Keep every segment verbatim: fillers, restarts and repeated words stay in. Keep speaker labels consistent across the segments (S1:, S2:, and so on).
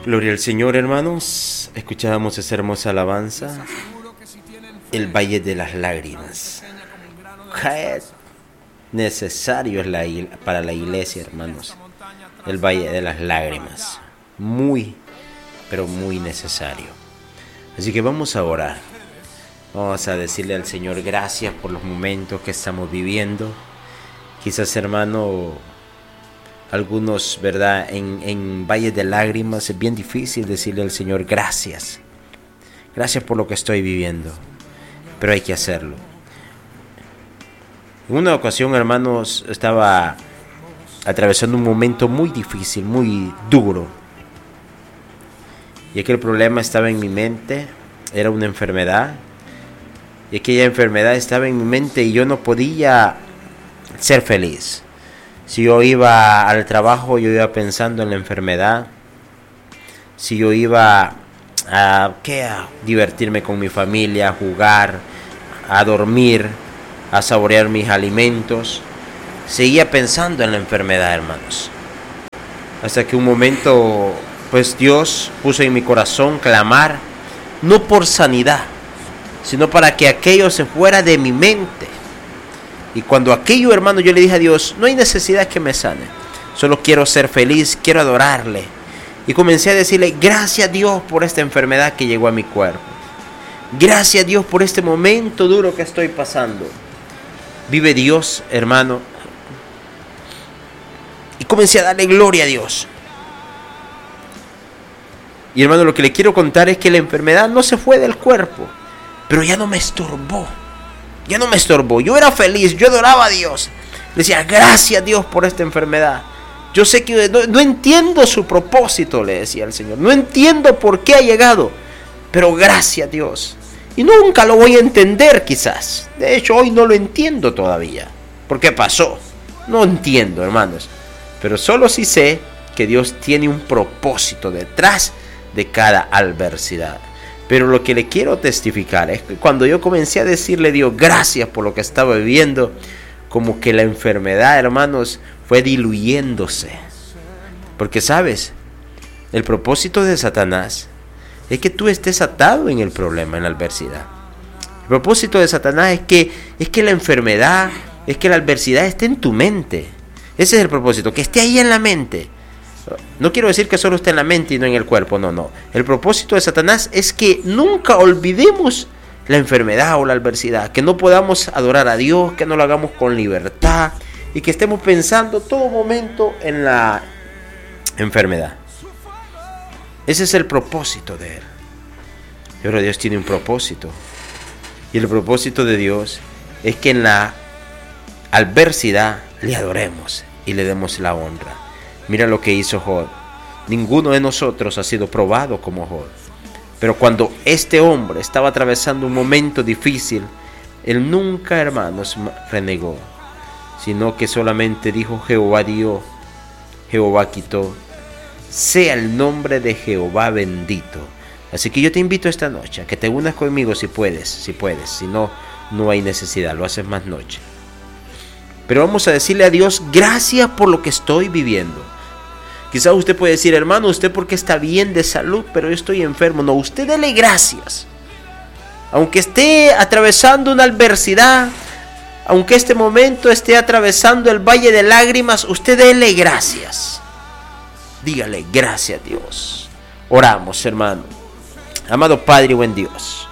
S1: Gloria al Señor, hermanos. Escuchábamos esa hermosa alabanza, el Valle de las Lágrimas. Qué necesario es la, para la iglesia, hermanos, el Valle de las Lágrimas. Muy, pero muy necesario. Así que vamos a orar. Vamos a decirle al Señor gracias por los momentos que estamos viviendo. Quizás, hermano, algunos, ¿verdad? En, en Valle de Lágrimas es bien difícil decirle al Señor gracias. Gracias por lo que estoy viviendo. Pero hay que hacerlo. En una ocasión, hermanos, estaba atravesando un momento muy difícil, muy duro. Y aquel problema estaba en mi mente. Era una enfermedad. Y aquella enfermedad estaba en mi mente y yo no podía ser feliz. Si yo iba al trabajo, yo iba pensando en la enfermedad. Si yo iba a, ¿qué? a divertirme con mi familia, a jugar, a dormir, a saborear mis alimentos, seguía pensando en la enfermedad, hermanos. Hasta que un momento, pues Dios puso en mi corazón clamar, no por sanidad, sino para que aquello se fuera de mi mente. Y cuando aquello, hermano, yo le dije a Dios, no hay necesidad que me sane. Solo quiero ser feliz, quiero adorarle. Y comencé a decirle, gracias a Dios por esta enfermedad que llegó a mi cuerpo. Gracias a Dios por este momento duro que estoy pasando. Vive Dios, hermano. Y comencé a darle gloria a Dios. Y hermano, lo que le quiero contar es que la enfermedad no se fue del cuerpo, pero ya no me estorbó. Ya no me estorbó. Yo era feliz. Yo adoraba a Dios. Le decía, gracias a Dios por esta enfermedad. Yo sé que no, no entiendo su propósito, le decía al Señor. No entiendo por qué ha llegado. Pero gracias a Dios. Y nunca lo voy a entender quizás. De hecho, hoy no lo entiendo todavía. ¿Por qué pasó? No entiendo, hermanos. Pero solo sí sé que Dios tiene un propósito detrás de cada adversidad. Pero lo que le quiero testificar es que cuando yo comencé a decirle a Dios gracias por lo que estaba viviendo, como que la enfermedad, hermanos, fue diluyéndose. Porque sabes, el propósito de Satanás es que tú estés atado en el problema, en la adversidad. El propósito de Satanás es que, es que la enfermedad, es que la adversidad esté en tu mente. Ese es el propósito, que esté ahí en la mente. No quiero decir que solo esté en la mente y no en el cuerpo, no, no. El propósito de Satanás es que nunca olvidemos la enfermedad o la adversidad, que no podamos adorar a Dios, que no lo hagamos con libertad y que estemos pensando todo momento en la enfermedad. Ese es el propósito de Él. Pero Dios tiene un propósito. Y el propósito de Dios es que en la adversidad le adoremos y le demos la honra. Mira lo que hizo Job. Ninguno de nosotros ha sido probado como Job. Pero cuando este hombre estaba atravesando un momento difícil, él nunca, hermanos, renegó, sino que solamente dijo, Jehová dio, Jehová quitó, sea el nombre de Jehová bendito. Así que yo te invito esta noche a que te unas conmigo si puedes, si puedes, si no, no hay necesidad, lo haces más noche. Pero vamos a decirle a Dios, gracias por lo que estoy viviendo. Quizás usted puede decir, hermano, usted porque está bien de salud, pero yo estoy enfermo. No, usted dele gracias. Aunque esté atravesando una adversidad, aunque este momento esté atravesando el valle de lágrimas, usted dele gracias. Dígale gracias a Dios. Oramos, hermano. Amado Padre y buen Dios.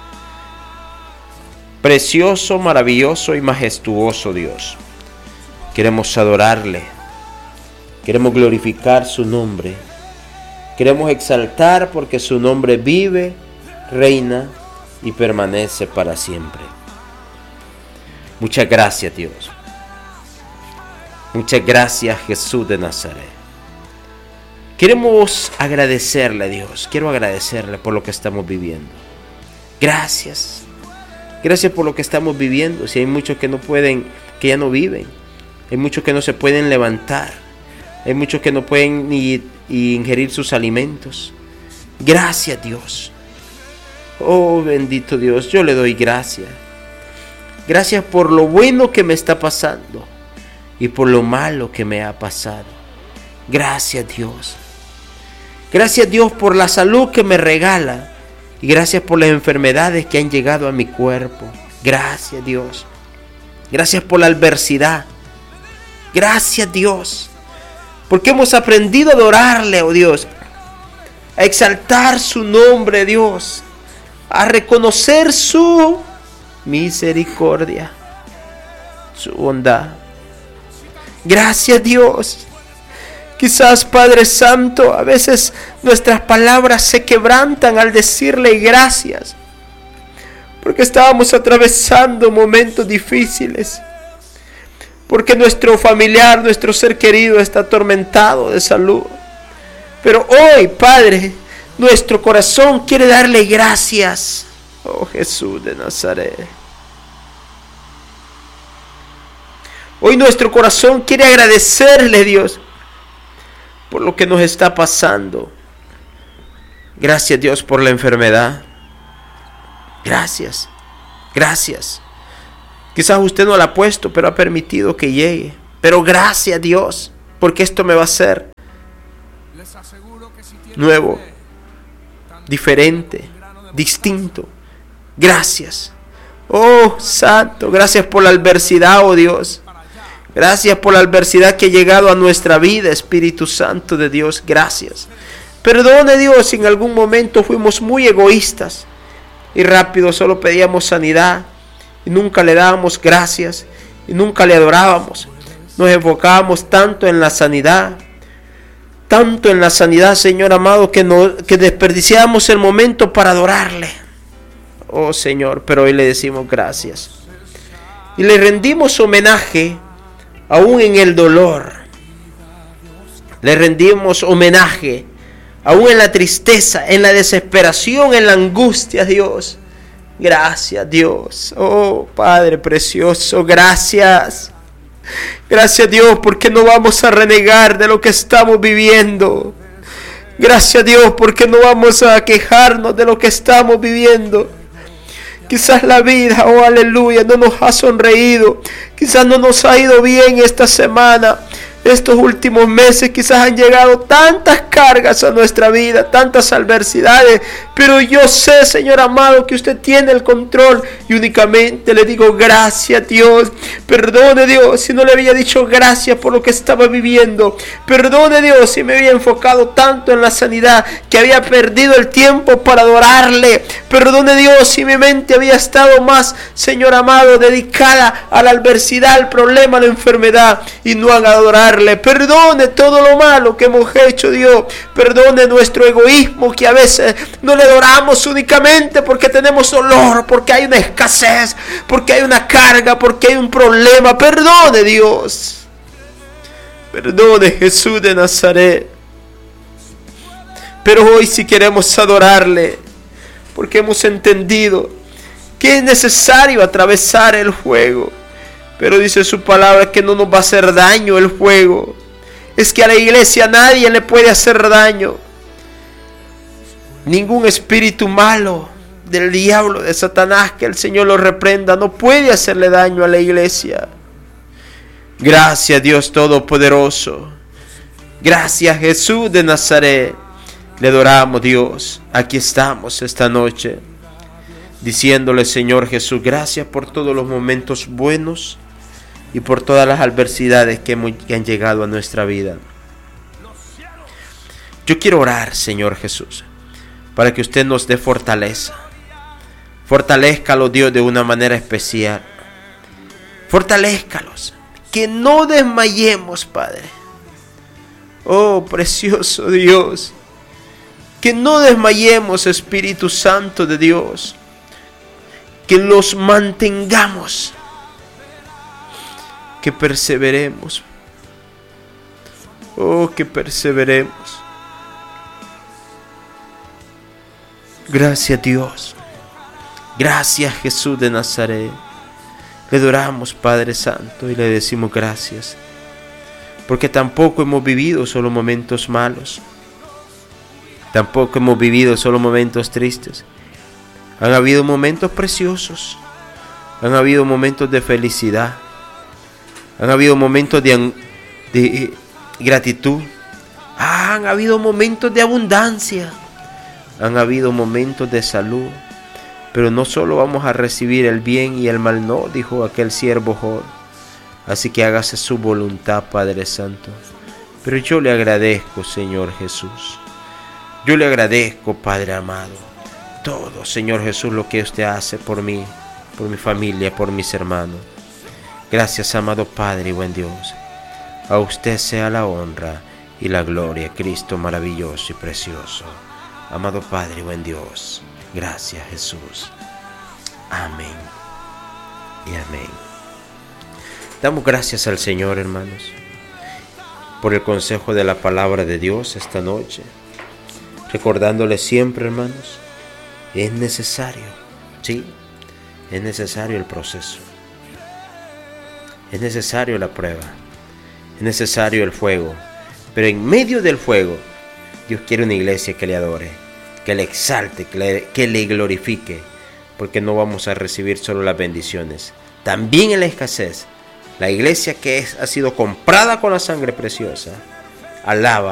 S1: Precioso, maravilloso y majestuoso Dios. Queremos adorarle. Queremos glorificar su nombre. Queremos exaltar porque su nombre vive, reina y permanece para siempre. Muchas gracias, Dios. Muchas gracias, Jesús de Nazaret. Queremos agradecerle a Dios. Quiero agradecerle por lo que estamos viviendo. Gracias. Gracias por lo que estamos viviendo. Si hay muchos que no pueden, que ya no viven. Hay muchos que no se pueden levantar. Hay muchos que no pueden ni, ni ingerir sus alimentos. Gracias, Dios. Oh, bendito Dios, yo le doy gracias. Gracias por lo bueno que me está pasando y por lo malo que me ha pasado. Gracias, Dios. Gracias, Dios, por la salud que me regala. Y gracias por las enfermedades que han llegado a mi cuerpo. Gracias, Dios. Gracias por la adversidad. Gracias, Dios. Porque hemos aprendido a adorarle, oh Dios. A exaltar su nombre, Dios. A reconocer su misericordia. Su bondad. Gracias, Dios. Quizás, Padre Santo, a veces nuestras palabras se quebrantan al decirle gracias. Porque estábamos atravesando momentos difíciles. Porque nuestro familiar, nuestro ser querido está atormentado de salud. Pero hoy, Padre, nuestro corazón quiere darle gracias. Oh Jesús de Nazaret. Hoy nuestro corazón quiere agradecerle, Dios, por lo que nos está pasando. Gracias, Dios, por la enfermedad. Gracias. Gracias. Quizás usted no la ha puesto, pero ha permitido que llegue. Pero gracias, Dios, porque esto me va a hacer nuevo, diferente, distinto. Gracias. Oh, Santo, gracias por la adversidad, oh Dios. Gracias por la adversidad que ha llegado a nuestra vida, Espíritu Santo de Dios. Gracias. Perdone, Dios, si en algún momento fuimos muy egoístas y rápido solo pedíamos sanidad y nunca le dábamos gracias y nunca le adorábamos. Nos enfocábamos tanto en la sanidad, tanto en la sanidad, Señor amado, que, no, que desperdiciábamos el momento para adorarle. Oh, Señor, pero hoy le decimos gracias. Y le rendimos homenaje aún en el dolor. Le rendimos homenaje aún en la tristeza, en la desesperación, en la angustia, Dios. Gracias, Dios. Oh, Padre precioso, gracias. Gracias, Dios, porque no vamos a renegar de lo que estamos viviendo. Gracias, Dios, porque no vamos a quejarnos de lo que estamos viviendo. Quizás la vida, oh aleluya, no nos ha sonreído. Quizás no nos ha ido bien esta semana. Estos últimos meses quizás han llegado tantas cargas a nuestra vida, tantas adversidades. Pero yo sé, Señor amado, que usted tiene el control. Y únicamente le digo gracias, Dios. Perdone, Dios, si no le había dicho gracias por lo que estaba viviendo. Perdone, Dios, si me había enfocado tanto en la sanidad que había perdido el tiempo para adorarle. Perdone, Dios, si mi mente había estado más, Señor amado, dedicada a la adversidad, al problema, a la enfermedad y no a adorarle. Perdone todo lo malo que hemos hecho, Dios. Perdone nuestro egoísmo, que a veces no le adoramos únicamente porque tenemos dolor, porque hay una escasez, porque hay una carga, porque hay un problema. Perdone, Dios. Perdone, Jesús de Nazaret. Pero hoy sí queremos adorarle, porque hemos entendido que es necesario atravesar el fuego. Pero dice su palabra que no nos va a hacer daño el fuego. Es que a la iglesia nadie le puede hacer daño. Ningún espíritu malo del diablo, de Satanás, que el Señor lo reprenda, no puede hacerle daño a la iglesia. Gracias, Dios Todopoderoso. Gracias, Jesús de Nazaret. Le adoramos, Dios. Aquí estamos esta noche, diciéndole, Señor Jesús, gracias por todos los momentos buenos y por todas las adversidades que, hemos, que han llegado a nuestra vida. Yo quiero orar, Señor Jesús, para que usted nos dé fortaleza. Fortalézcalos, Dios, de una manera especial. Fortalézcalos. Que no desmayemos, Padre. Oh, precioso Dios. Que no desmayemos, Espíritu Santo de Dios. Que los mantengamos. Que perseveremos. Oh, que perseveremos. Gracias, Dios. Gracias, Jesús de Nazaret. Le adoramos, Padre Santo, y le decimos gracias. Porque tampoco hemos vivido solo momentos malos. Tampoco hemos vivido solo momentos tristes. Han habido momentos preciosos. Han habido momentos de felicidad. Han habido momentos de, de gratitud. Han habido momentos de abundancia, han habido momentos de salud, pero no solo vamos a recibir el bien y el mal, no, dijo aquel siervo Job. Así que hágase su voluntad, Padre Santo. Pero yo le agradezco, Señor Jesús. Yo le agradezco, Padre amado, todo, Señor Jesús, lo que usted hace por mí, por mi familia, por mis hermanos. Gracias, amado Padre y buen Dios. A usted sea la honra y la gloria, Cristo maravilloso y precioso. Amado Padre y buen Dios, gracias, Jesús. Amén y amén. Damos gracias al Señor, hermanos, por el consejo de la palabra de Dios esta noche. Recordándole siempre, hermanos, es necesario, sí, es necesario el proceso. Es necesario la prueba. Es necesario el fuego. Pero en medio del fuego, Dios quiere una iglesia que le adore, que le exalte, que le, que le glorifique. Porque no vamos a recibir solo las bendiciones. También en la escasez, la iglesia que es, ha sido comprada con la sangre preciosa, alaba